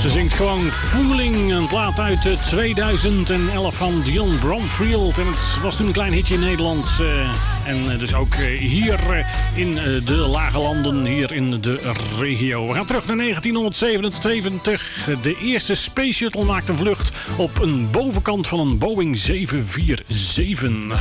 Ze zingt gewoon Fooling, een plaat uit 2011 van Dionne Bromfield. En het was toen een klein hitje in Nederland. En dus ook hier in de lage landen, hier in de regio. We gaan terug naar 1977. De eerste Space Shuttle maakte een vlucht op een bovenkant van een Boeing 747.